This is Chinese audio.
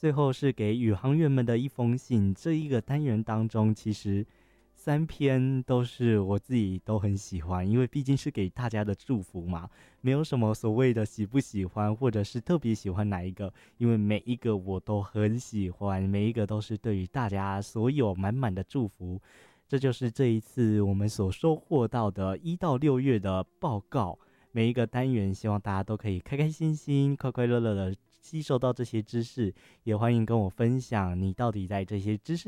最后是给宇航员们的一封信。这一个单元当中，其实3篇都是我自己都很喜欢，因为毕竟是给大家的祝福嘛，没有什么所谓的喜不喜欢，或者是特别喜欢哪一个，因为每一个我都很喜欢，每一个都是对于大家所有满满的祝福。这就是这一次我们所收获到的1到6月的报告。每一个单元，希望大家都可以开开心心、快快乐乐的吸收到这些知识，也欢迎跟我分享你到底在这些知识